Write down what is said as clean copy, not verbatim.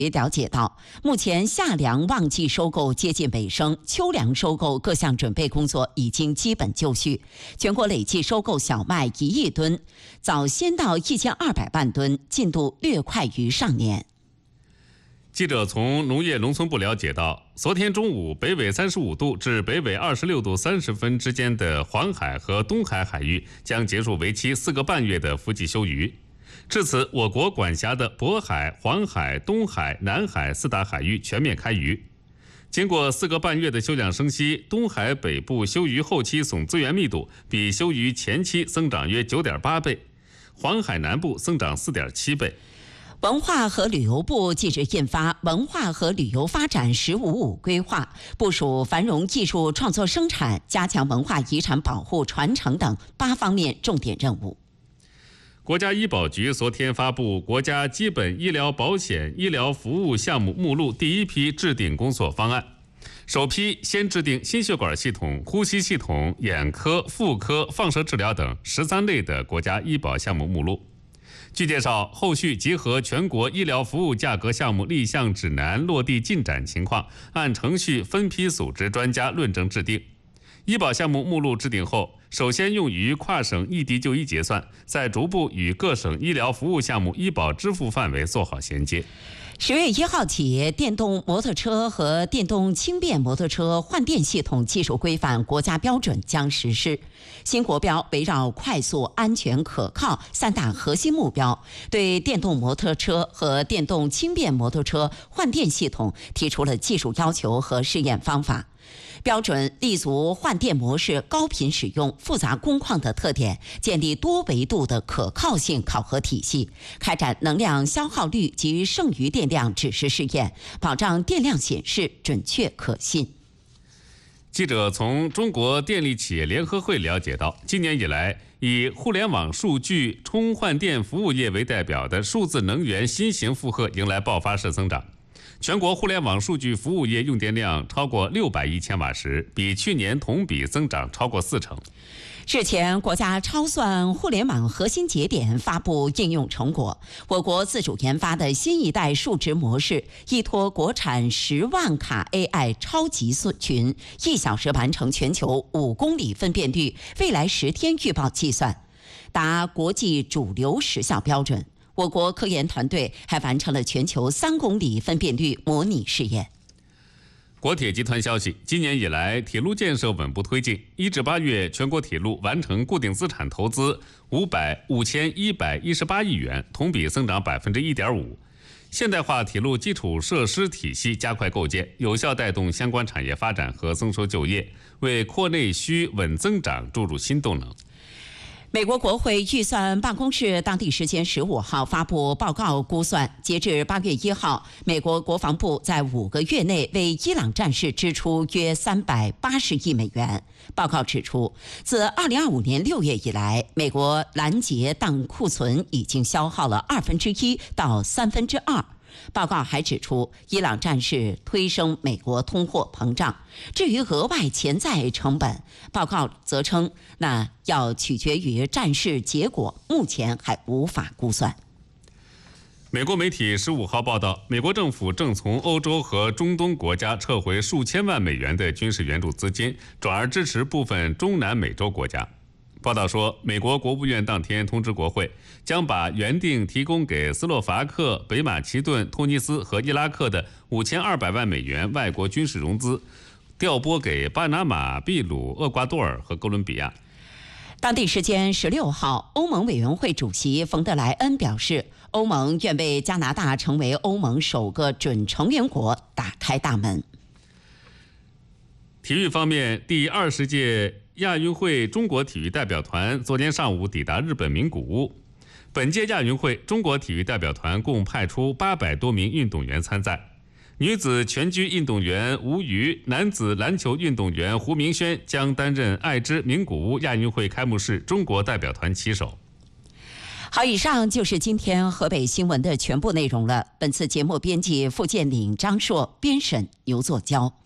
也了解到，目前夏粮旺季收购接近尾声，秋粮收购各项准备工作已经基本就绪。全国累计收购小麦1亿吨，早先到1200万吨，进度略快于上年。 记者从农业农村部了解到，昨天中午，北纬35度至北纬26度30分之间的黄海和东海海域将结束为期4个半月的伏季休渔。至此，我国管辖的渤海、黄海、东海、南海4大海域全面开渔。经过4个半月的休养生息，东海北部休渔后期总资源密度比休渔前期增长约9.8倍，黄海南部增长4.7倍。 文化和旅游部近日印发《文化和旅游发展“15+5”规划》，部署繁荣艺术创作生产、加强文化遗产保护传承等8方面重点任务。 国家医保局昨天发布国家基本医疗保险医疗服务项目目录第一批制定工作方案，首批先制定心血管系统、呼吸系统、眼科、妇科、放射治疗等13类的国家医保项目目录。据介绍，后续结合全国医疗服务价格项目立项指南落地进展情况，按程序分批组织专家论证制定。医保项目目录制定后，首先用于跨省异地就医结算，再逐步与各省医疗服务项目医保支付范围做好衔接。 10月1号起，电动摩托车和电动轻便摩托车换电系统技术规范国家标准将实施。新国标围绕快速、安全、可靠3大核心目标，对电动摩托车和电动轻便摩托车换电系统提出了技术要求和试验方法。标准立足换电模式高频使用、复杂工况的特点，建立多维度的可靠性考核体系，开展能量消耗率及剩余电量指示试验，保障电量显示准确可信。 记者从中国电力企业联合会了解到，今年以来，以互联网数据充换电服务业为代表的数字能源新型负荷迎来爆发式增长。全国互联网数据服务业用电量超过600亿千瓦时，比去年同比增长超过40%。 日前，国家超算互联网核心节点发布应用成果，我国自主研发的新一代数值模式，依托国产10万卡 AI 超级群，1小时完成全球5公里分辨率未来10天预报计算，达国际主流时效标准。我国科研团队还完成了全球3公里分辨率模拟试验。 国铁集团消息，今年以来，铁路建设稳步推进。1至8月，全国铁路完成固定资产投资5118亿元，同比增长1.5%。现代化铁路基础设施体系加快构建，有效带动相关产业发展和增收就业，为扩内需稳增长注入新动能。 美国国会预算办公室当地时间15号发布报告，估算截至8月1号，美国国防部在5个月内为伊朗战事支出约380亿美元。报告指出，自2025年6月以来，美国拦截弹库存已经消耗了1/2到2/3。报告还指出，伊朗战事推升美国通货膨胀。至于额外潜在成本，报告则称，那要取决于战事结果，目前还无法估算。 美国媒体15号报道，美国政府正从欧洲和中东国家撤回数千万美元的军事援助资金，转而支持部分中南美洲国家。报道说，美国国务院当天通知国会，将把原定提供给斯洛伐克、北马其顿、突尼斯和伊拉克的5200万美元外国军事融资调拨给巴拿马、秘鲁、厄瓜多尔和哥伦比亚。 当地时间16号，欧盟委员会主席冯德莱恩表示，欧盟愿为加拿大成为欧盟首个准成员国打开大门。 体育方面，第20届亚运会中国体育代表团昨天上午抵达日本名古屋。本届亚运会，中国体育代表团共派出800多名运动员参赛。女子拳击运动员吴瑜、男子篮球运动员胡明轩将担任爱知名古屋亚运会开幕式中国代表团旗手。 好，以上就是今天河北新闻的全部内容了。本次节目编辑付建岭、张硕，编审牛作娇。